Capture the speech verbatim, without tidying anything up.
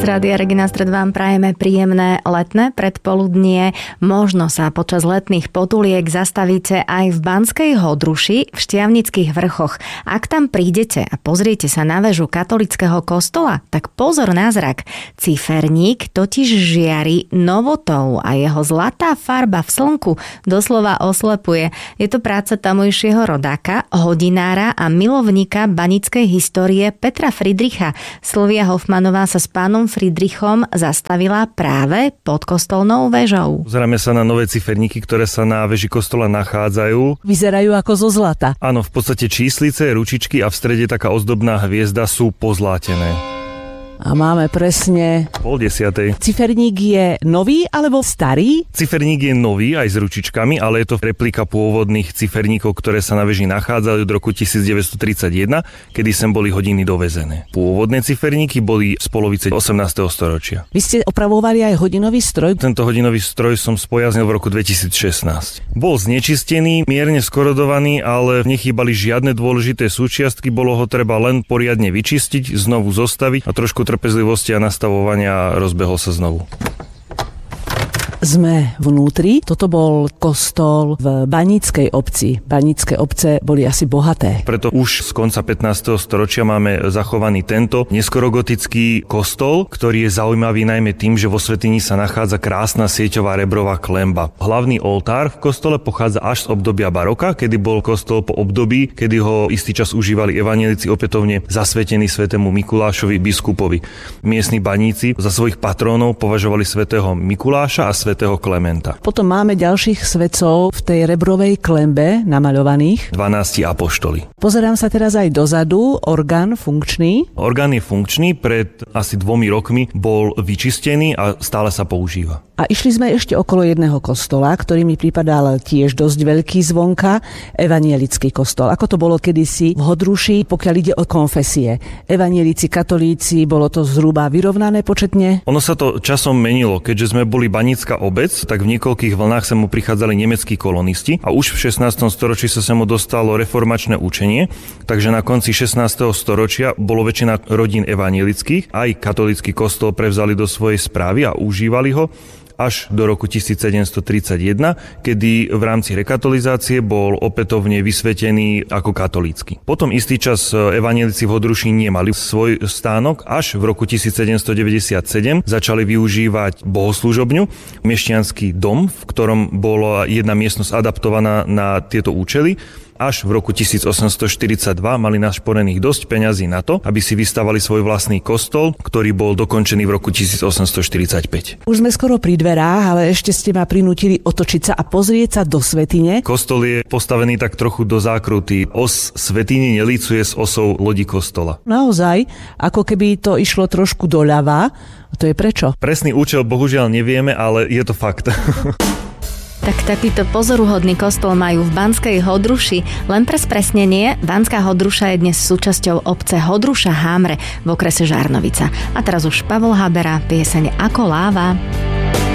Rádia Regina Stred vám prajeme príjemné letné predpoludnie. Možno sa počas letných potuliek zastavíte aj v Banskej Hodruši v Štiavnických vrchoch. Ak tam prídete a pozriete sa na väžu katolického kostola, tak pozor na zrak. Ciferník totiž žiari novotou a jeho zlatá farba v slnku doslova oslepuje. Je to práca tamojšieho rodáka, hodinára a milovníka banickej histórie Petra Friedricha. Silvia Hoffmanová sa s pánom Friedrichom zastavila práve pod kostolnou väžou. Zráme sa na nové ciferníky, ktoré sa na väži kostola nachádzajú. Vyzerajú ako zo zlata. Áno, v podstate číslice, ručičky a v strede taká ozdobná hviezda sú pozlátené. A máme presne pol desiatej. Ciferník je nový alebo starý? Ciferník je nový aj s ručičkami, ale je to replika pôvodných ciferníkov, ktoré sa na väži nachádzajú od roku devätnásťtridsaťjeden, kedy sem boli hodiny dovezené. Pôvodné ciferníky boli z polovice osemnásteho storočia. Vy ste opravovali aj hodinový stroj? Tento hodinový stroj som spojaznil v roku dvetisícšestnásť. Bol znečistený, mierne skorodovaný, ale nechýbali žiadne dôležité súčiastky, bolo ho treba len poriadne vyčistiť, znovu zostaviť a trošku trpezlivosti a nastavovania rozbehol sa znovu. Sme vnútri. Toto bol kostol v Baníckej obci. Banícke obce boli asi bohaté. Preto už z konca pätnásteho storočia máme zachovaný tento neskorogotický kostol, ktorý je zaujímavý najmä tým, že vo svätyni sa nachádza krásna sieťová rebrová klenba. Hlavný oltár v kostole pochádza až z obdobia baroka, kedy bol kostol po období, kedy ho istý čas užívali evanjelici opätovne zasvetení svätému Mikulášovi biskupovi. Miestni baníci za svojich patrónov považovali svätého Mikuláša a svätého Klementa. Potom máme ďalších svätcov v tej rebrovej klembe namaľovaných. dvanásti apoštoli. Pozerám sa teraz aj dozadu. Orgán funkčný. Orgán je funkčný, pred asi dvomi rokmi bol vyčistený a stále sa používa. A išli sme ešte okolo jedného kostola, ktorý mi pripadal tiež dosť veľký zvonka, evanjelický kostol. Ako to bolo kedysi v Hodruši, pokiaľ ide o konfesie? Evanjelici, katolíci, bolo to zhruba vyrovnané početne? Ono sa to časom menilo, keďže sme boli banícka obec, tak v niekoľkých vlnách sa mu prichádzali nemeckí kolonisti a už v šestnástom storočí sa sa mu dostalo reformačné učenie, takže na konci šestnásteho storočia bolo väčšina rodín evanjelických, aj katolícky kostol prevzali do svojej správy a užívali ho až do roku tisícsedemstotridsaťjeden, kedy v rámci rekatolizácie bol opätovne vysvetený ako katolícky. Potom istý čas evanjelici v Hodruši nemali svoj stánok, až v roku tisícsedemstodeväťdesiatsedem začali využívať bohoslúžobňu, mešťanský dom, v ktorom bola jedna miestnosť adaptovaná na tieto účely. Až v roku tisícosemstoštyridsaťdva mali našporených dosť peňazí na to, aby si vystavali svoj vlastný kostol, ktorý bol dokončený v roku tisícosemstoštyridsaťpäť. Už sme skoro pri dverách, ale ešte ste ma prinútili otočiť sa a pozrieť sa do svätyne. Kostol je postavený tak trochu do zákruty. Os svätyne nelícuje s osou lodi kostola. Naozaj, ako keby to išlo trošku doľava. To je prečo? Presný účel bohužiaľ nevieme, ale je to fakt. Tak takýto pozoruhodný kostol majú v Banskej Hodruši. Len pre spresnenie, Banská Hodruša je dnes súčasťou obce Hodruša Hámre v okrese Žarnovica. A teraz už Pavol Habera, pieseň Ako láva.